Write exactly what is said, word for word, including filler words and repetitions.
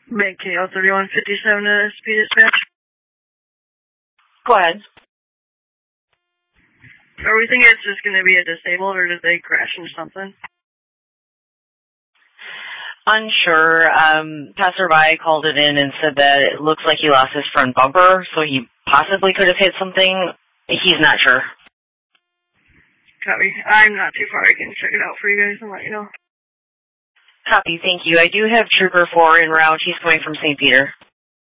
Bank K L thirty-one fifty-seven to S P dispatch. Go ahead. Are we thinking it's just going to be a disabled, or did they crash into something? Unsure. Um, passerby called it in and said that it looks like he lost his front bumper, so he possibly could have hit something. He's not sure. Copy. I'm not too far. I can check it out for you guys and let you know. Copy. Thank you. I do have Trooper four en route. He's coming from Saint Peter.